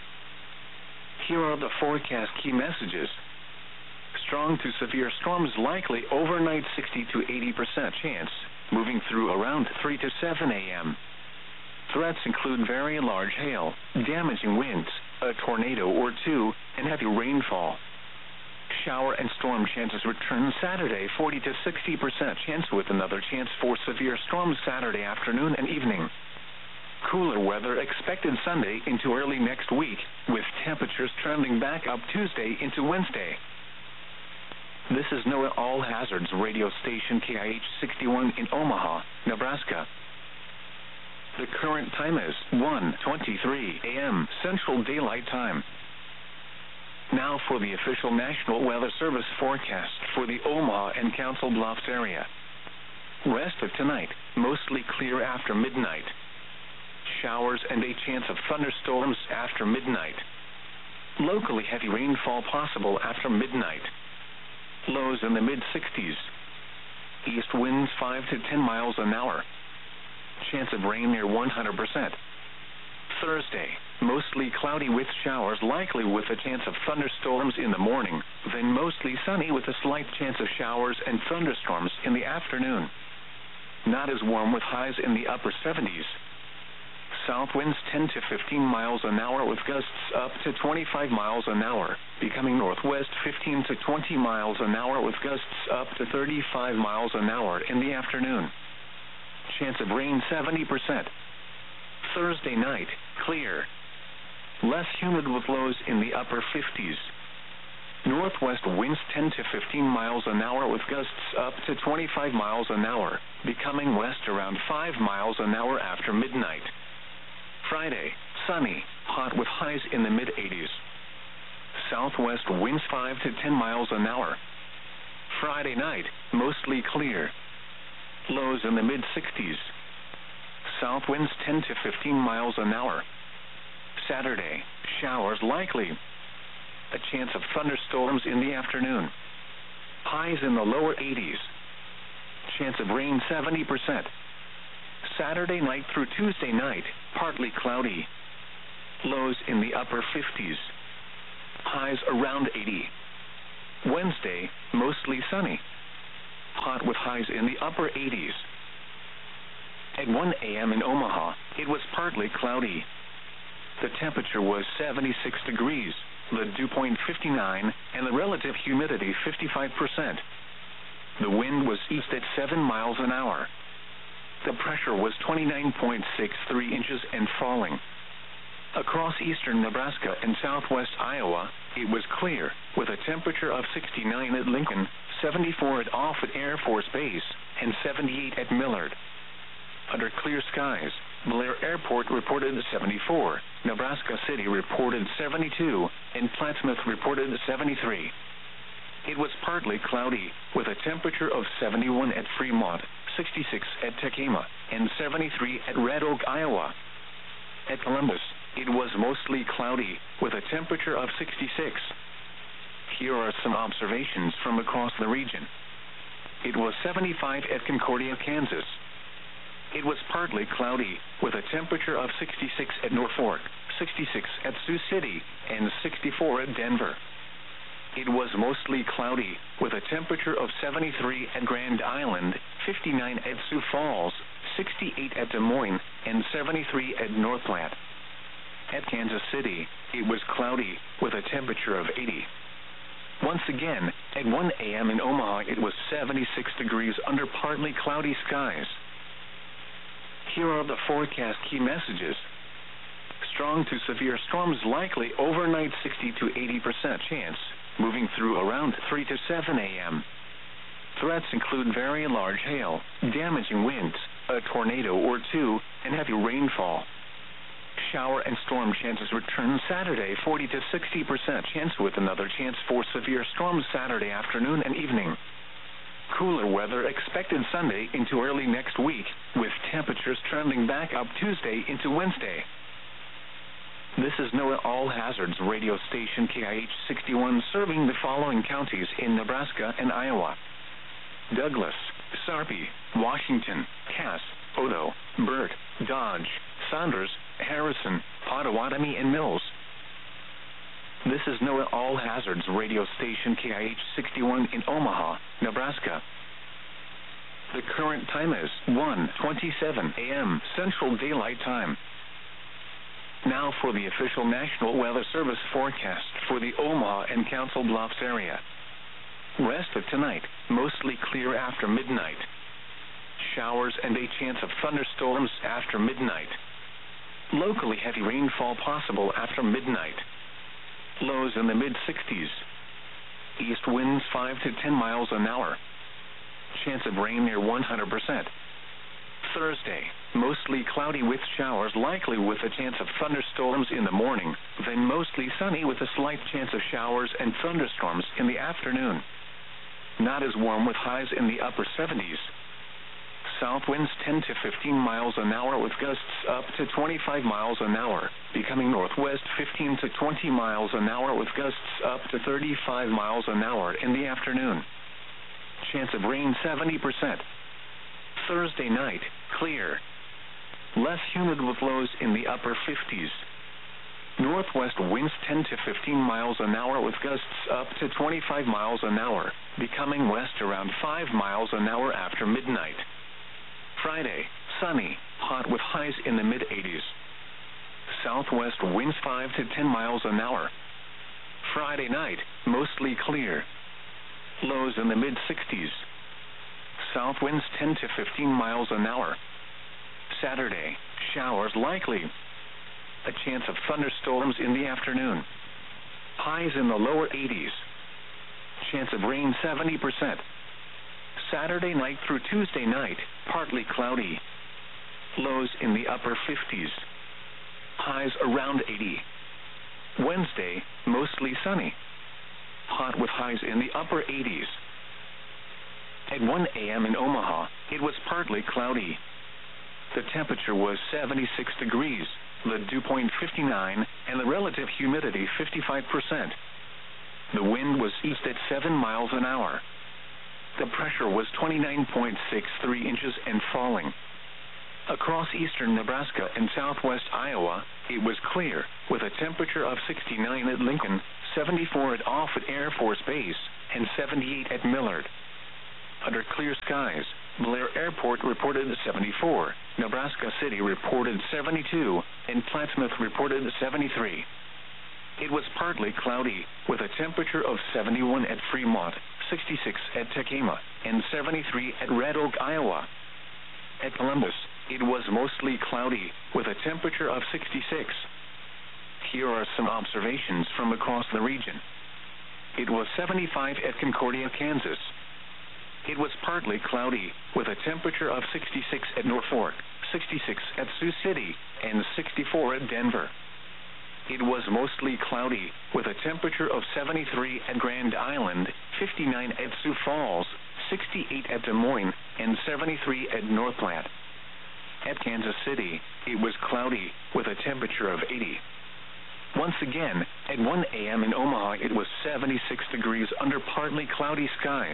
Here are the forecast key messages. Strong to severe storms likely overnight, sixty to eighty percent chance, moving through around three to seven a.m. Threats include very large hail, damaging winds, a tornado or two, and heavy rainfall. Shower and storm chances return Saturday, forty to sixty percent chance, with another chance for severe storms Saturday afternoon and evening. Cooler weather expected Sunday into early next week, with temperatures trending back up Tuesday into Wednesday. This is NOAA All Hazards radio station K I H sixty-one in Omaha, Nebraska. The current time is one twenty-three a.m. Central Daylight Time. Now for the official National Weather Service forecast for the Omaha and Council Bluffs area. Rest of tonight, mostly clear after midnight. Showers and a chance of thunderstorms after midnight. Locally heavy rainfall possible after midnight. Lows in the mid-sixties. East winds five to ten miles an hour. Chance of rain near one hundred percent. Thursday, mostly cloudy with showers likely, with a chance of thunderstorms in the morning, then mostly sunny with a slight chance of showers and thunderstorms in the afternoon. Not as warm, with highs in the upper seventies. South winds ten to fifteen miles an hour with gusts up to twenty-five miles an hour, becoming northwest fifteen to twenty miles an hour with gusts up to thirty-five miles an hour in the afternoon. Chance of rain seventy percent. Thursday night, clear. Less humid with lows in the upper fifties. Northwest winds ten to fifteen miles an hour with gusts up to twenty-five miles an hour, becoming west around five miles an hour after midnight. Friday, sunny, hot with highs in the mid-eighties. Southwest winds five to ten miles an hour. Friday night, mostly clear. Lows in the mid-sixties. South winds ten to fifteen miles an hour. Saturday, showers likely. a chance of thunderstorms in the afternoon. Highs in the lower eighties. Chance of rain seventy percent. Saturday night through Tuesday night, partly cloudy. Lows in the upper fifties. Highs around eighty. Wednesday, mostly sunny. Hot with highs in the upper eighties. At one a.m. in Omaha, it was partly cloudy. The temperature was seventy-six degrees, the dew point fifty-nine, and the relative humidity fifty-five percent. The wind was east at seven miles an hour. The pressure was twenty-nine point six three inches and falling. Across eastern Nebraska and southwest Iowa, it was clear, with a temperature of sixty-nine at Lincoln, seventy-four at Offutt Air Force Base, and seventy-eight at Millard. Under clear skies, Blair Airport reported seventy-four, Nebraska City reported seventy-two, and Plattsmouth reported seventy-three. It was partly cloudy, with a temperature of seventy-one at Fremont, sixty-six at Tekamah, and seventy-three at Red Oak, Iowa. At Columbus, it was mostly cloudy, with a temperature of sixty-six. Here are some observations from across the region. It was seventy-five at Concordia, Kansas. It was partly cloudy, with a temperature of sixty-six at Norfolk, sixty-six at Sioux City, and sixty-four at Denver. It was mostly cloudy, with a temperature of seventy-three at Grand Island, fifty-nine at Sioux Falls, sixty-eight at Des Moines, and seventy-three at North Platte. At Kansas City, it was cloudy, with a temperature of eighty. Once again, at one a.m. in Omaha, it was seventy-six degrees under partly cloudy skies. Here are the forecast key messages. Strong to severe storms likely overnight, sixty to eighty percent chance, moving through around three to seven a.m. Threats include very large hail, damaging winds, a tornado or two, and heavy rainfall. Shower and storm chances return Saturday, forty to sixty percent chance, with another chance for severe storms Saturday afternoon and evening. Cooler weather expected Sunday into early next week, with temperatures trending back up Tuesday into Wednesday. This is NOAA All Hazards radio station K I H sixty-one, serving the following counties in Nebraska and Iowa: Douglas, Sarpy, Washington, Cass, Odo, Burt, Dodge, Saunders, Harrison, Pottawatomie, and Mills. This is NOAA All Hazards radio station K I H sixty-one in Omaha, Nebraska. The current time is one twenty-seven a.m. Central Daylight Time. Now for the official National Weather Service forecast for the Omaha and Council Bluffs area. Rest of tonight, mostly clear after midnight. Showers and a chance of thunderstorms after midnight. Locally heavy rainfall possible after midnight. Lows in the mid sixties. East winds five to ten miles an hour. Chance of rain near one hundred percent. Thursday, mostly cloudy with showers likely with a chance of thunderstorms in the morning, then mostly sunny with a slight chance of showers and thunderstorms in the afternoon. Not as warm with highs in the upper seventies. South winds ten to fifteen miles an hour with gusts up to twenty-five miles an hour, becoming northwest fifteen to twenty miles an hour with gusts up to thirty-five miles an hour in the afternoon. Chance of rain seventy percent. Thursday night, clear. Less humid with lows in the upper fifties. Northwest winds ten to fifteen miles an hour with gusts up to twenty-five miles an hour, becoming west around five miles an hour after midnight. Friday, sunny, hot with highs in the mid eighties. Southwest winds five to ten miles an hour. Friday night, mostly clear. Lows in the mid sixties. South winds ten to fifteen miles an hour. Saturday, showers likely. A chance of thunderstorms in the afternoon. Highs in the lower eighties. Chance of rain seventy percent. Saturday night through Tuesday night, partly cloudy. Lows in the upper fifties. Highs around eighty. Wednesday, mostly sunny. Hot with highs in the upper eighties. At one a.m. in Omaha, it was partly cloudy. The temperature was seventy-six degrees, the dew point fifty-nine, and the relative humidity fifty-five percent. The wind was east at seven miles an hour. The pressure was twenty-nine point six three inches and falling. Across eastern Nebraska and southwest Iowa, it was clear, with a temperature of sixty-nine at Lincoln, seventy-four at Offutt Air Force Base, and seventy-eight at Millard. Under clear skies, Blair Airport reported seventy-four, Nebraska City reported seventy-two, and Plattsmouth reported seventy-three. It was partly cloudy, with a temperature of seventy-one at Fremont, sixty-six at Tekamah, and seventy-three at Red Oak, Iowa. At Columbus, it was mostly cloudy, with a temperature of sixty-six. Here are some observations from across the region. It was seventy-five at Concordia, Kansas. It was partly cloudy, with a temperature of sixty-six at Norfolk, sixty-six at Sioux City, and sixty-four at Denver. It was mostly cloudy, with a temperature of seventy-three at Grand Island, fifty-nine at Sioux Falls, sixty-eight at Des Moines, and seventy-three at North Platte. At Kansas City, it was cloudy, with a temperature of eighty. Once again, at one A M in Omaha, it was seventy-six degrees under partly cloudy skies.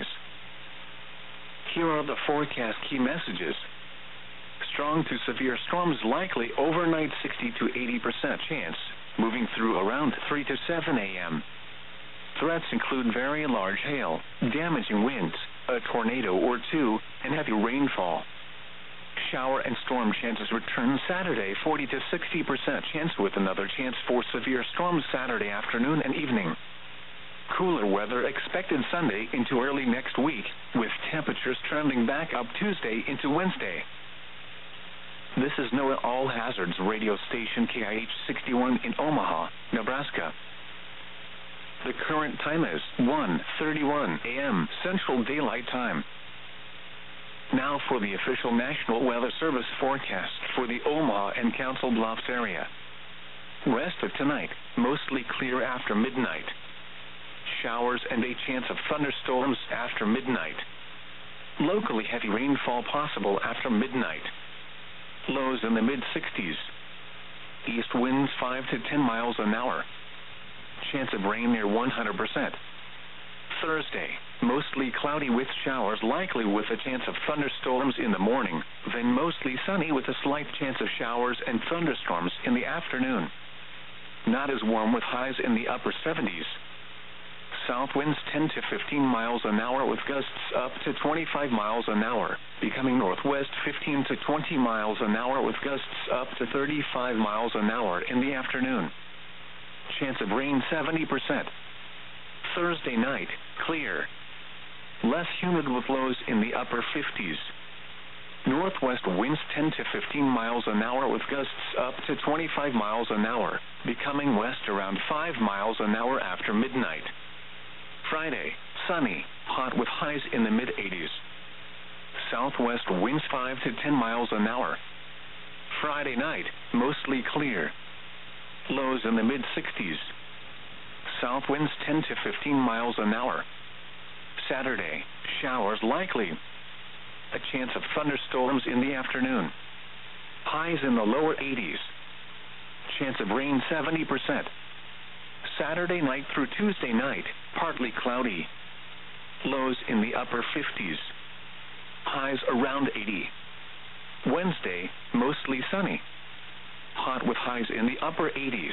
Here are the forecast key messages. Strong to severe storms likely overnight, sixty to eighty percent chance, moving through around three to seven A M Threats include very large hail, damaging winds, a tornado or two, and heavy rainfall. Shower and storm chances return Saturday, forty to sixty percent chance, with another chance for severe storms Saturday afternoon and evening. Cooler weather expected Sunday into early next week, with temperatures trending back up Tuesday into Wednesday. This is NOAA All Hazards radio station K I H sixty-one in Omaha, Nebraska. The current time is one thirty-one A M Central Daylight Time. Now for the official National Weather Service forecast for the Omaha and Council Bluffs area. Rest of tonight, mostly clear after midnight. Showers and a chance of thunderstorms after midnight. Locally heavy rainfall possible after midnight. Lows in the mid sixties. East winds five to ten miles an hour. Chance of rain near one hundred percent. Thursday, mostly cloudy with showers likely with a chance of thunderstorms in the morning, then mostly sunny with a slight chance of showers and thunderstorms in the afternoon. Not as warm with highs in the upper seventies. South winds ten to fifteen miles an hour with gusts up to twenty-five miles an hour, becoming northwest fifteen to twenty miles an hour with gusts up to thirty-five miles an hour in the afternoon. Chance of rain seventy percent. Thursday night, clear. Less humid with lows in the upper fifties. Northwest winds ten to fifteen miles an hour with gusts up to twenty-five miles an hour, becoming west around five miles an hour after midnight. Friday, sunny, hot with highs in the mid eighties. Southwest winds five to ten miles an hour. Friday night, mostly clear. Lows in the mid sixties. South winds ten to fifteen miles an hour. Saturday, showers likely. A chance of thunderstorms in the afternoon. Highs in the lower eighties. Chance of rain seventy percent. Saturday night through Tuesday night, partly cloudy. Lows in the upper fifties. Highs around eighty. Wednesday, mostly sunny. Hot with highs in the upper eighties.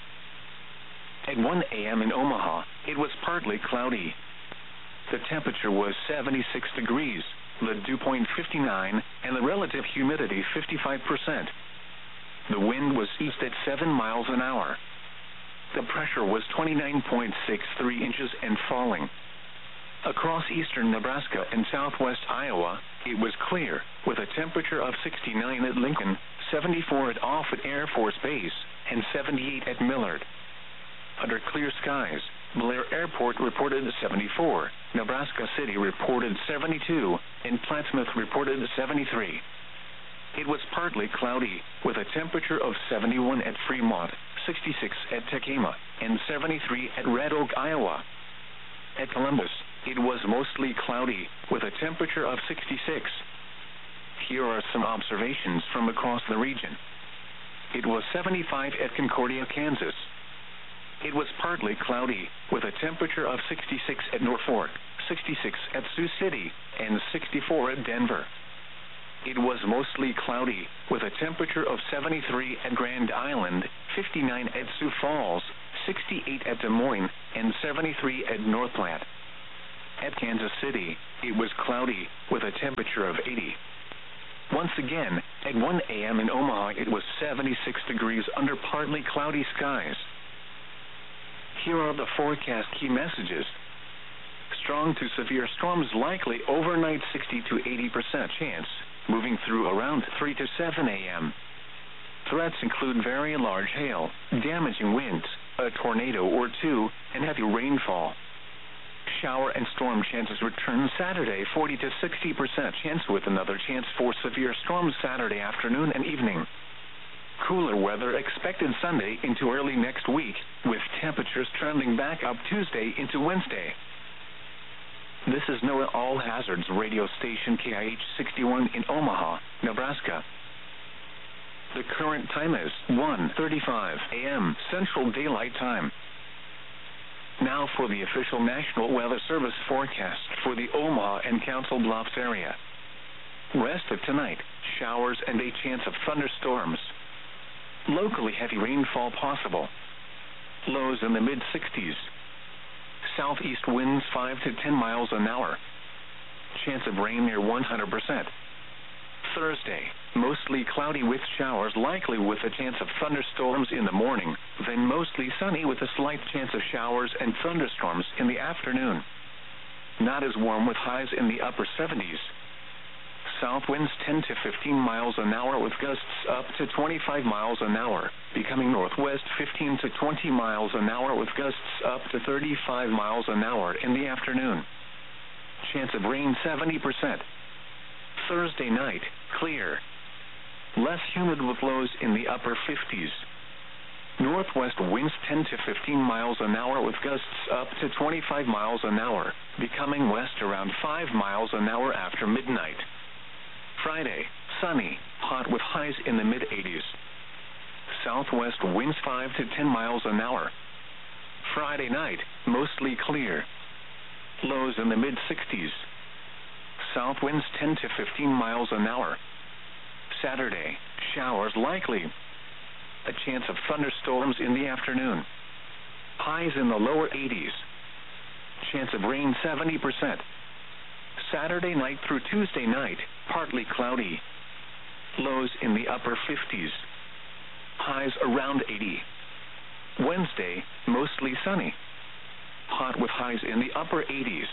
At one A M in Omaha, it was partly cloudy. The temperature was seventy-six degrees, the dew point fifty-nine, and the relative humidity fifty-five percent. The wind was east at seven miles an hour. The pressure was twenty-nine point six three inches and falling. Across eastern Nebraska and southwest Iowa, it was clear, with a temperature of sixty-nine at Lincoln, seventy-four at Offutt Air Force Base, and seventy-eight at Millard. Under clear skies, Blair Airport reported seventy-four, Nebraska City reported seventy-two, and Plattsmouth reported seventy-three. It was partly cloudy, with a temperature of seventy-one at Fremont, sixty-six at Tekamah, and seventy-three at Red Oak, Iowa. At Columbus, it was mostly cloudy, with a temperature of sixty-six. Here are some observations from across the region. It was seventy-five at Concordia, Kansas. it was partly cloudy, with a temperature of sixty-six at Norfolk, sixty-six at Sioux City, and sixty-four at Denver. It was mostly cloudy, with a temperature of seventy-three at Grand Island, fifty-nine at Sioux Falls, sixty-eight at Des Moines, and seventy-three at North Platte. At Kansas City, it was cloudy, with a temperature of eighty. Once again, at one A M in Omaha, it was seventy-six degrees under partly cloudy skies. Here are the forecast key messages. Strong to severe storms likely overnight, sixty to eighty percent chance, moving through around three to seven A M Threats include very large hail, damaging winds, a tornado or two, and heavy rainfall. Shower and storm chances return Saturday, forty to sixty percent chance, with another chance for severe storms Saturday afternoon and evening. Cooler weather expected Sunday into early next week, with temperatures trending back up Tuesday into Wednesday. This is NOAA All Hazards radio station K I H sixty-one in Omaha, Nebraska. The current time is one thirty-five A M Central Daylight Time. Now for the official National Weather Service forecast for the Omaha and Council Bluffs area. Rest of tonight, showers and a chance of thunderstorms. Locally heavy rainfall possible. Lows in the mid sixties. Southeast winds five to ten miles an hour. Chance of rain near one hundred percent. Thursday, mostly cloudy with showers likely, with a chance of thunderstorms in the morning, then mostly sunny with a slight chance of showers and thunderstorms in the afternoon. Not as warm, with highs in the upper seventies. South winds ten to fifteen miles an hour with gusts up to twenty-five miles an hour, becoming northwest fifteen to twenty miles an hour with gusts up to thirty-five miles an hour in the afternoon. Chance of rain seventy percent. Thursday night, clear. Less humid with lows in the upper fifties. Northwest winds ten to fifteen miles an hour with gusts up to twenty-five miles an hour, becoming west around five miles an hour after midnight. Friday, sunny, hot with highs in the mid eighties. Southwest winds five to ten miles an hour. Friday night, mostly clear. Lows in the mid sixties. South winds ten to fifteen miles an hour. Saturday, showers likely. A chance of thunderstorms in the afternoon. Highs in the lower eighties. Chance of rain seventy percent. Saturday night through Tuesday night, partly cloudy. Lows in the upper fifties. Highs around eighty. Wednesday, mostly sunny. Hot with highs in the upper eighties.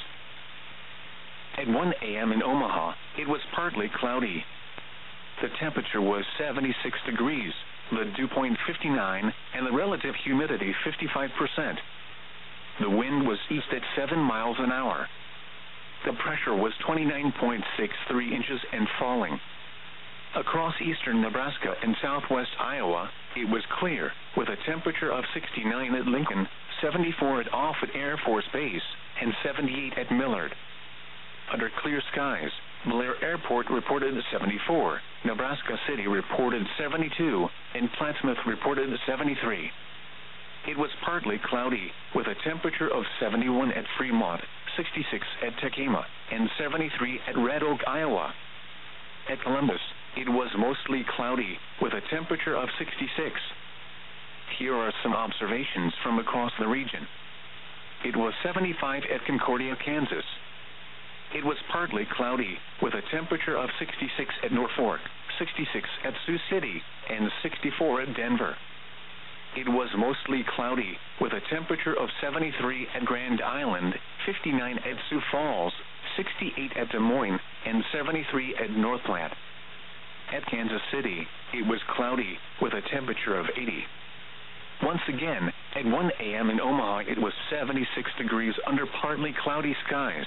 At one A M in Omaha, it was partly cloudy. The temperature was seventy-six degrees, the dew point fifty-nine, and the relative humidity fifty-five percent. The wind was east at seven miles an hour. The pressure was twenty-nine point six three inches and falling. Across eastern Nebraska and southwest Iowa, it was clear, with a temperature of sixty-nine at Lincoln, seventy-four at Offutt Air Force Base, and seventy-eight at Millard. Under clear skies, Blair Airport reported seventy-four, Nebraska City reported seventy-two, and Plattsmouth reported seventy-three. It was partly cloudy, with a temperature of seventy-one at Fremont, sixty-six at Tekamah, and seventy-three at Red Oak, Iowa. At Columbus, it was mostly cloudy, with a temperature of sixty-six. Here are some observations from across the region. It was seventy-five at Concordia, Kansas. It was partly cloudy, with a temperature of sixty-six at Norfolk, sixty-six at Sioux City, and sixty-four at Denver. It was mostly cloudy, with a temperature of seventy-three at Grand Island, fifty-nine at Sioux Falls, sixty-eight at Des Moines, and seventy-three at North Platte. At Kansas City, it was cloudy, with a temperature of eighty. Once again, at one A M in Omaha, it was seventy-six degrees under partly cloudy skies.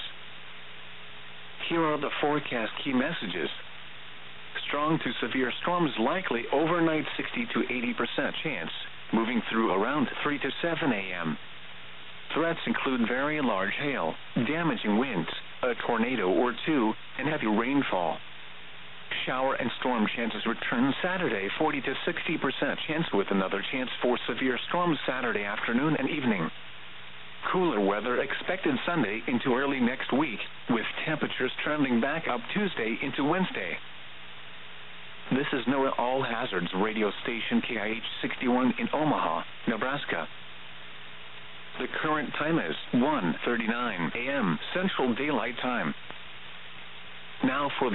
Here are the forecast key messages. Strong to severe storms likely overnight, sixty to eighty percent chance, moving through around three to seven A M Threats include very large hail, damaging winds, a tornado or two, and heavy rainfall. Shower and storm chances return Saturday, forty to sixty percent chance with another chance for severe storms Saturday afternoon and evening. Cooler weather expected Sunday into early next week, with temperatures trending back up Tuesday into Wednesday. This is NOAA All Hazards radio station K I H sixty-one in Omaha, Nebraska. The current time is one thirty-nine a m Central Daylight Time. Now for the